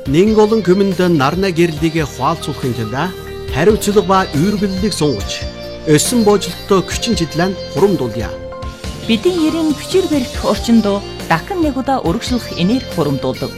Нэн олон хүмүнд нарна гэрлийг хуалцуулахын тулд хариуцлага ба үйргэллийг сунгаж өссөн боожлолтоо хүчин чиглэн хурамдуулъя. Бидний ерийн хүчээр барих орчинд дахин нэг удаа өргөжлөх энерги хурамдуулав.